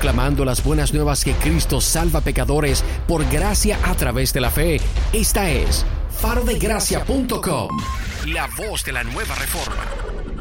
proclamando las buenas nuevas que Cristo salva pecadores por gracia a través de la fe. Esta es farodegracia.com, la voz de la nueva reforma.